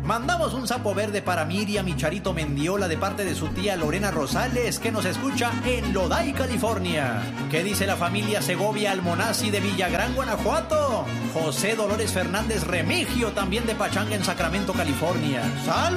Mandamos un sapo verde para Miriam y Charito Mendiola de parte de su tía Lorena Rosales, que nos escucha en Lodi, California. ¿Qué dice la familia Segovia Almonacci de Villagrán, Guanajuato? José Dolores Fernández Remigio, también de Pachanga en Sacramento, California. ¡Salud!